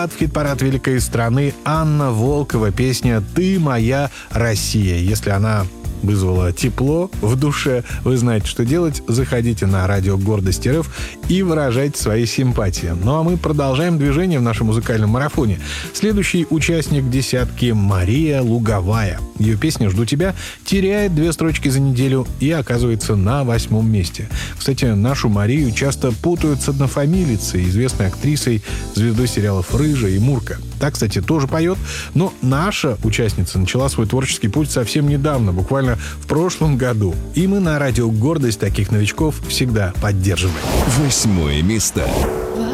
В хит-парад великой страны Анна Волкова. Песня «Ты моя Россия». Если она вызвала тепло в душе, вы знаете, что делать. Заходите на радио Гордость РФ и выражайте свои симпатии. Ну а мы продолжаем движение в нашем музыкальном марафоне. Следующий участник десятки — Мария Луговая. Ее песня «Жду тебя» теряет 2 строчки за неделю и оказывается на 8-м месте. Кстати, нашу Марию часто путают с однофамилицей, известной актрисой, звездой сериалов «Рыжая» и «Мурка». Та, кстати, тоже поет, но наша участница начала свой творческий путь совсем недавно, буквально в прошлом году. И мы на радио «Гордость» таких новичков всегда поддерживаем. 8-е место.